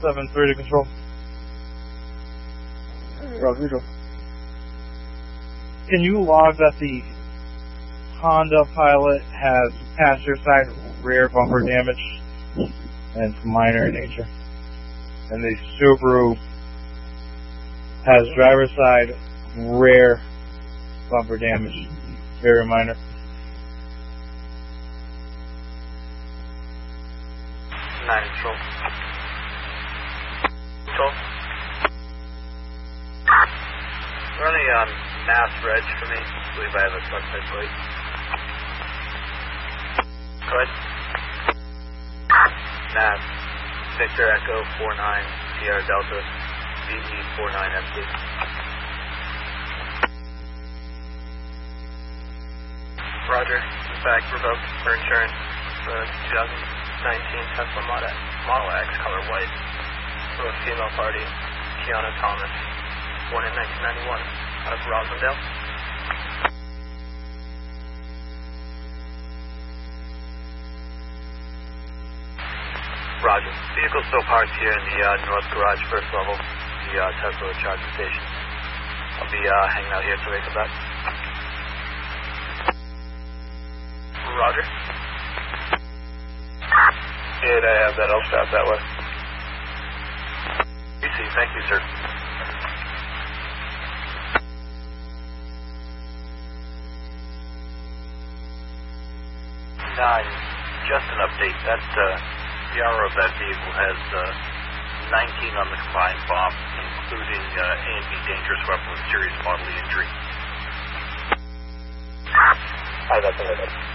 7-3 to control. Roger. Can you log that the Honda Pilot has passenger side rear bumper damage and it's minor in nature? And the Subaru has driver's side rear bumper damage, very minor. 9 control. Control. Run a Mass Reg for me. I believe I have a suspect plate. Go ahead. Mass. Victor Echo 49 Sierra Delta VE 49 MC. Roger. In fact, revoked for insurance. 2019 Tesla Model X color white. For a female party, Kiana Thomas, born in 1991, out of Rosendale. Roger. Vehicle still parked here in the north garage, first level, the Tesla charging station. I'll be hanging out here till they come back. Roger. Yeah, I have that. I'll stop that way. PC, thank you, sir. 9, just an update. That the hour of that vehicle has 19 on the combined bomb, including A&B dangerous weapon with serious bodily injury. Hi, that's it.